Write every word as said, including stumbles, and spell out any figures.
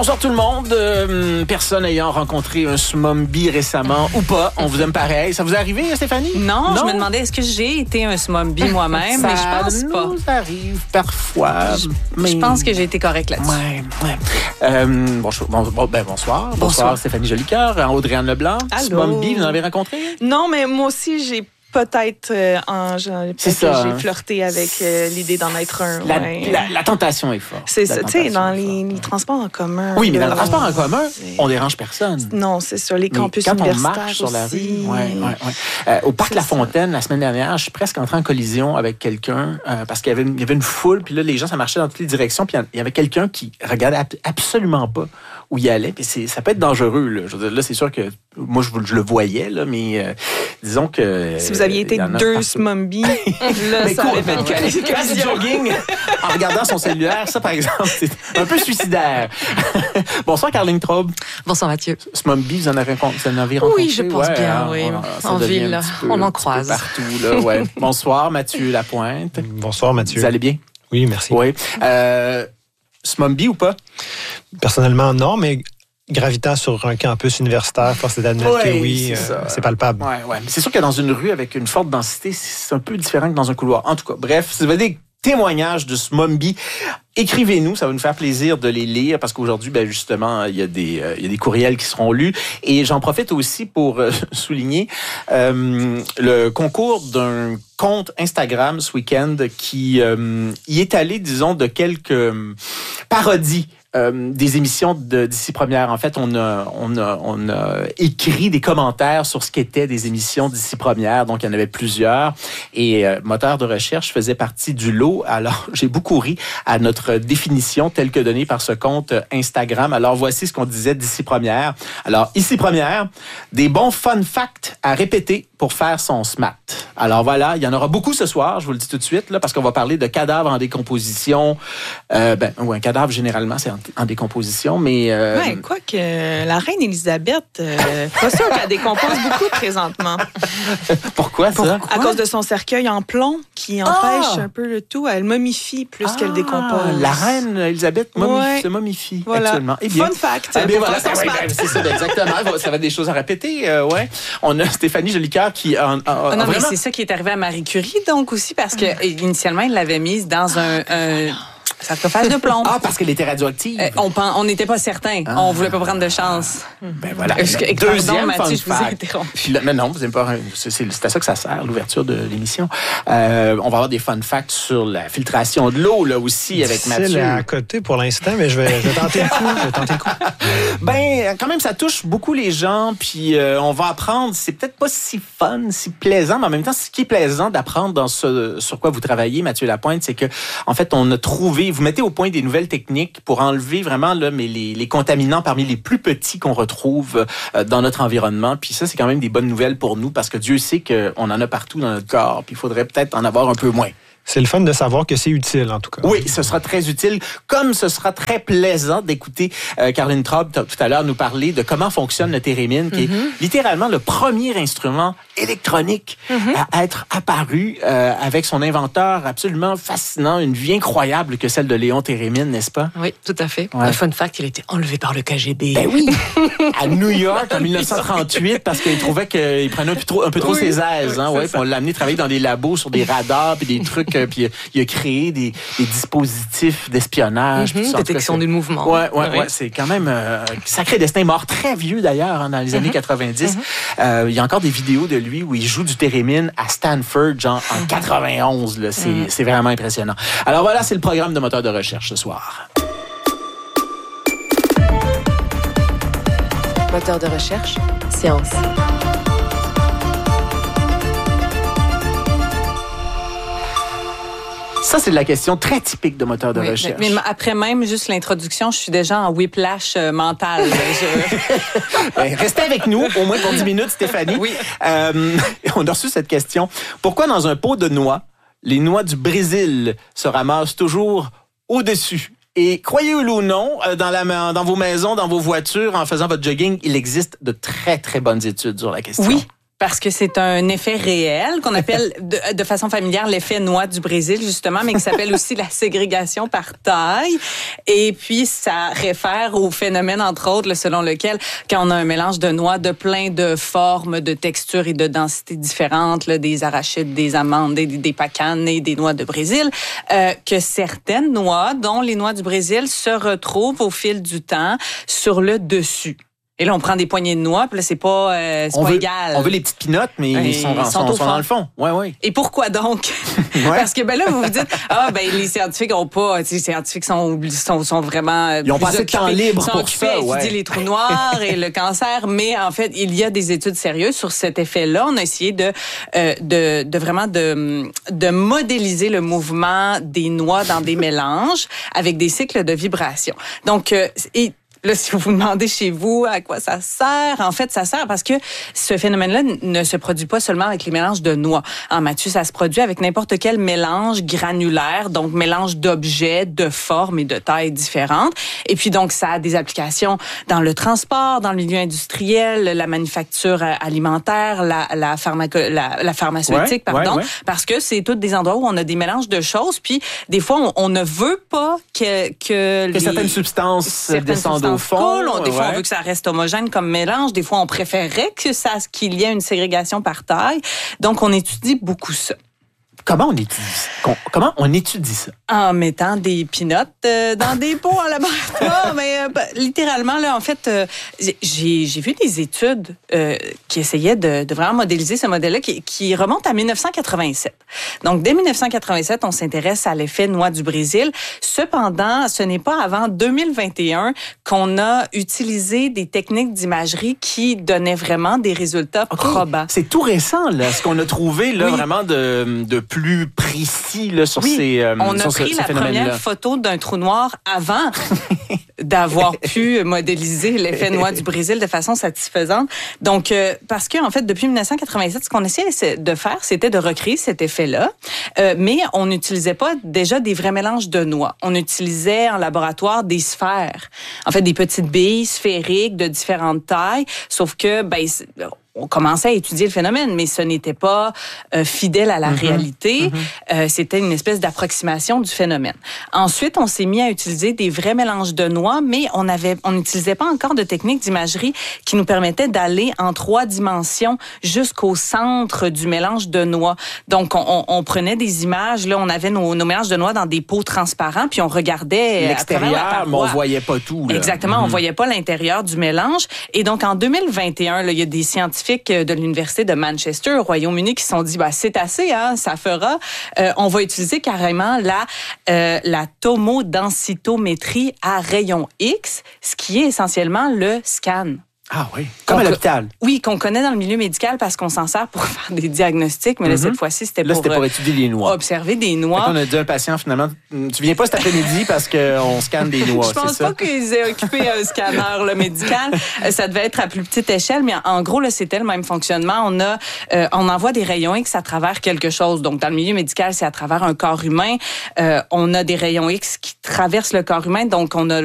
Bonsoir tout le monde. Euh, personne ayant rencontré un Smombie récemment ou pas, on vous aime pareil. Ça vous est arrivé, Stéphanie? Non, non? Je me demandais, est-ce que j'ai été un Smombie moi-même? Ça mais je pense pas. Ça nous arrive parfois. Je, mais... je pense que j'ai été correcte là-dessus. Ouais, ouais. Euh, bonjour, bon, bon, ben, bonsoir. bonsoir. Bonsoir, Stéphanie Jolicoeur, Audrey-Anne Leblanc. Allô. Smombie, vous en avez rencontré? Non, mais moi aussi, j'ai peut-être, euh, en, peut-être C'est que ça, j'ai hein. flirté avec euh, l'idée d'en être un. La, ouais. la, la tentation est forte. C'est ça, tu sais, dans les, forte. les transports en commun. Oui, mais là, dans le transport en commun, c'est... on dérange personne. Non, c'est ça, les Mais campus quand on universitaires marche sur la aussi. rue, ouais, ouais, ouais. Euh, au parc C'est La Fontaine, la semaine dernière, je suis presque entré en collision avec quelqu'un euh, parce qu'il y avait, une, il y avait une foule, puis là, les gens, ça marchait dans toutes les directions, puis il y avait quelqu'un qui regardait ab- absolument pas où il allait, puis c'est, ça peut être dangereux. Là, je veux dire, là c'est sûr que moi, je, je le voyais, là, mais euh, disons que... Si vous aviez été deux Smombie, là, mais ça quoi, aurait fait non, une faire du jogging en regardant son cellulaire, ça, par exemple, c'est un peu suicidaire. Bonsoir, Caroline Traub. Bonsoir, Mathieu. Smombie, vous en avez, vous en avez rencontré? Oui, je pense ouais, bien, hein, oui. on, en ville, peu, on en croise. Partout, là, ouais. Bonsoir, Mathieu Lapointe. Bonsoir, Mathieu. Vous allez bien? Oui, merci. Oui. Euh, Smombie ou pas? Personnellement, non, mais gravitant sur un campus universitaire, force est d'admettre ouais, que oui, c'est, euh, c'est palpable. Ouais, ouais. Mais c'est sûr que dans une rue avec une forte densité, c'est un peu différent que dans un couloir. En tout cas, bref, si vous avez des témoignages de Smombie, écrivez-nous, ça va nous faire plaisir de les lire parce qu'aujourd'hui, ben justement, il y a des, euh, il y a des courriels qui seront lus. Et j'en profite aussi pour euh, souligner euh, le concours d'un compte Instagram ce week-end qui euh, y est allé, disons, de quelques euh, parodies. Euh, des émissions de d'ici première. En fait, on a, on a, on a écrit des commentaires sur ce qu'étaient des émissions d'ici première. Donc, il y en avait plusieurs. Et euh, Moteur de recherche faisait partie du lot. Alors, j'ai beaucoup ri à notre définition telle que donnée par ce compte Instagram. Alors, voici ce qu'on disait d'ici première. Alors, ici première, des bons fun facts à répéter pour faire son SMAT. Alors voilà, il y en aura beaucoup ce soir, je vous le dis tout de suite, là, parce qu'on va parler de cadavres en décomposition. Euh, ben, ou un cadavre, généralement, c'est en, en décomposition, mais... Euh... Oui, quoique la reine Élisabeth, euh, pas sûr qu'elle décompose beaucoup présentement. Pourquoi ça? Pourquoi? À cause de son cercueil en plomb qui empêche ah! un peu le tout. Elle momifie plus ah! qu'elle décompose. La reine Élisabeth momifie, ouais. se momifie voilà. actuellement. Eh bien, fun fact. Eh bien, voilà, ben, ben, c'est ça, ben, exactement. Ça va être des choses à répéter. Euh, ouais. On a Stéphanie Jolicoeur qui... A, a, a, ah non, vraiment... mais c'est ça qui est arrivé à Marie Curie, donc aussi, parce que mmh. initialement, il l'avait mise dans un... un... sarcophage de plomb. Ah, parce qu'elle était radioactive. Euh, on n'était pas certain. Ah. On voulait pas prendre de chance. Ben voilà. Que, Deuxième pardon, Mathieu, fun je vous ai fact. interrompu. Mais non, vous n'aimez pas. C'est, c'est à ça que ça sert, l'ouverture de l'émission. Euh, on va avoir des fun facts sur la filtration de l'eau, là aussi, avec Difficile Mathieu. à côté pour l'instant, mais je vais, je vais tenter le coup. Je vais tenter le coup. Ben, quand même, ça touche beaucoup les gens, puis euh, on va apprendre. C'est peut-être pas si fun, si plaisant, mais en même temps, ce qui est plaisant d'apprendre dans ce sur quoi vous travaillez, Mathieu Lapointe, c'est que, en fait, on a trouvé, vous mettez au point des nouvelles techniques pour enlever vraiment là, mais les, les contaminants parmi les plus petits qu'on retrouve euh, dans notre environnement. Puis ça, c'est quand même des bonnes nouvelles pour nous parce que Dieu sait qu'on en a partout dans notre corps. Puis il faudrait peut-être en avoir un peu moins. C'est le fun de savoir que c'est utile, en tout cas. Oui, ce sera très utile, comme ce sera très plaisant d'écouter euh, Caroline Traub tout à l'heure nous parler de comment fonctionne le thérémine, qui mm-hmm. est littéralement le premier instrument électronique mm-hmm. à être apparu euh, avec son inventeur absolument fascinant, une vie incroyable que celle de Léon Thérémine, n'est-ce pas? Oui, tout à fait. Ouais. Un fun fact, il a été enlevé par le K G B. Ben oui! À New York, en dix-neuf cent trente-huit, parce qu'il trouvait qu'il prenait un peu trop, un peu trop oui. ses aises. Hein, ouais, on l'a amené travailler dans des labos sur des radars puis des trucs. Puis il a créé des, des dispositifs d'espionnage. Mm-hmm, détection du mouvement. Ouais, ouais, ouais. ouais. C'est quand même euh, sacré destin. Mort très vieux d'ailleurs, hein, dans les mm-hmm. années quatre-vingt-dix. Mm-hmm. Euh, il y a encore des vidéos de lui où il joue du thérémine à Stanford, genre en quatre-vingt-onze. Là. C'est, mm-hmm. c'est vraiment impressionnant. Alors voilà, c'est le programme de Moteur de recherche ce soir. Moteur de recherche, science. Ça, c'est de la question très typique de moteur de oui, recherche. Mais, mais après même juste l'introduction, je suis déjà en whiplash euh, mental. je... Restez avec nous, au moins pour dix minutes, Stéphanie. Oui. Euh, on a reçu cette question. Pourquoi dans un pot de noix, les noix du Brésil se ramassent toujours au-dessus? Et croyez-le ou non, dans, la, dans vos maisons, dans vos voitures, en faisant votre jogging, il existe de très, très bonnes études sur la question. Oui. Parce que c'est un effet réel qu'on appelle de, de façon familière l'effet noix du Brésil, justement, mais qui s'appelle aussi la ségrégation par taille. Et puis, ça réfère au phénomène, entre autres, là, selon lequel, quand on a un mélange de noix de plein de formes, de textures et de densités différentes, là, des arachides, des amandes, des, des pacanes et des noix de Brésil, euh, que certaines noix, dont les noix du Brésil, se retrouvent au fil du temps sur le dessus. Et là, on prend des poignées de noix, puis là, c'est pas, euh, c'est on pas veut, égal. On veut les petites pinottes, mais Ouais, ils sont, ils sont sont, au sont fond. dans le fond. Ouais, ouais. Et pourquoi donc? Ouais. Parce que ben là, vous vous dites, ah ben les scientifiques ont pas, les scientifiques sont, sont, sont vraiment Ils ont plus pas assez de temps occupés- libre sont pour occupés ça, à étudier ouais. les trous noirs et le cancer, mais en fait, il y a des études sérieuses sur cet effet-là. On a essayé de, euh, de, de vraiment de, de modéliser le mouvement des noix dans des mélanges avec des cycles de vibration. Donc, euh, et là, si vous vous demandez chez vous à quoi ça sert, en fait, ça sert parce que ce phénomène-là ne se produit pas seulement avec les mélanges de noix. En Mathieu, ça se produit avec n'importe quel mélange granulaire, donc mélange d'objets, de formes et de tailles différentes. Et puis, donc, ça a des applications dans le transport, dans le milieu industriel, la manufacture alimentaire, la, la, pharmaco, la, la pharmaceutique, Ouais, pardon, ouais, ouais. parce que c'est tous des endroits où on a des mélanges de choses. Puis, des fois, on, on ne veut pas que... Que, Que les, certaines substances certaines descendent au substances fond. coulent. On- Des fois, ouais. on veut que ça reste homogène comme mélange. Des fois, on préférerait que ça, qu'il y ait une ségrégation par taille. Donc, on étudie beaucoup ça. Comment on étudie ça? Comment on étudie ça? En mettant des pinottes euh, dans des pots en laboratoire. Mais euh, bah, littéralement, là, en fait, euh, j'ai, j'ai vu des études euh, qui essayaient de, de vraiment modéliser ce modèle-là qui, qui remonte à dix-neuf cent quatre-vingt-sept. Donc, dès dix-neuf cent quatre-vingt-sept, on s'intéresse à l'effet noix du Brésil. Cependant, ce n'est pas avant deux mille vingt et un qu'on a utilisé des techniques d'imagerie qui donnaient vraiment des résultats OK. probants. C'est tout récent, là, ce qu'on a trouvé, là, Oui. vraiment de, de plus précis, là, sur Oui, ces, euh, on a sur ce- pris ce la phénomène-là. première photo d'un trou noir avant d'avoir pu modéliser l'effet noix du Brésil de façon satisfaisante. Donc, euh, parce que en fait, depuis dix-neuf cent quatre-vingt-sept, ce qu'on essayait de faire, c'était de recréer cet effet-là, euh, mais on n'utilisait pas déjà des vrais mélanges de noix. On utilisait en laboratoire des sphères, en fait, des petites billes sphériques de différentes tailles, sauf que ben c'est- on commençait à étudier le phénomène, mais ce n'était pas euh, fidèle à la mm-hmm. réalité. Mm-hmm. Euh, c'était une espèce d'approximation du phénomène. Ensuite, on s'est mis à utiliser des vrais mélanges de noix, mais on avait, on n'utilisait pas encore de technique d'imagerie qui nous permettait d'aller en trois dimensions jusqu'au centre du mélange de noix. Donc, on, on, on prenait des images, là, on avait nos, nos mélanges de noix dans des pots transparents, puis on regardait l'extérieur, à travers la mais on paroi. voyait pas tout. Là. Exactement, Mm-hmm. on voyait pas l'intérieur du mélange. Et donc, en deux mille vingt et un, là, il y a des scientifiques de l'université de Manchester, au Royaume-Uni, qui se sont dit, bah, c'est assez, hein, ça fera. Euh, on va utiliser carrément la, euh, la tomodensitométrie à rayon X, ce qui est essentiellement le scan. Ah oui, comme à Donc, l'hôpital. Oui, qu'on connaît dans le milieu médical parce qu'on s'en sert pour faire des diagnostics, mais là, Mm-hmm. cette fois-ci, c'était Là, pour, c'était pour euh, étudier les noix. observer des Fait noix. qu'on a dit à un patient, finalement, tu viens pas cet après-midi parce qu'on scanne des noix, Je pense c'est ça? pas qu'ils aient occupé un scanner là, médical. Euh, Ça devait être à plus petite échelle, mais en gros, là, c'était le même fonctionnement. On a, euh, on envoie des rayons X à travers quelque chose. Donc, dans le milieu médical, c'est à travers un corps humain. Euh, on a des rayons X qui traversent le corps humain. Donc, on a